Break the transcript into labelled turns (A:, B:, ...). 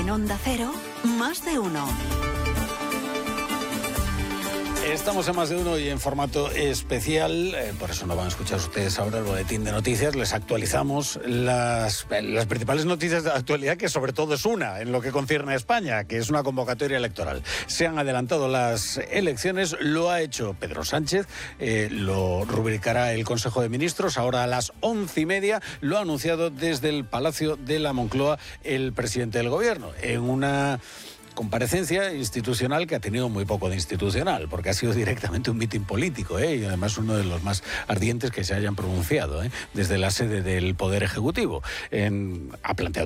A: En Onda Cero, Más de Uno.
B: Estamos en Más de Uno y en formato especial, por eso no van a escuchar ustedes ahora el boletín de noticias. Les actualizamos las principales noticias de actualidad, que sobre todo es una en lo que concierne a España, que es una convocatoria electoral. Se han adelantado las elecciones, lo ha hecho Pedro Sánchez, lo rubricará el Consejo de Ministros ahora a las 11:30, lo ha anunciado desde el Palacio de la Moncloa el presidente del Gobierno, en una comparecencia institucional que ha tenido muy poco de institucional, porque ha sido directamente un mitin político, y además uno de los más ardientes que se hayan pronunciado, desde la sede del Poder Ejecutivo. Ha planteado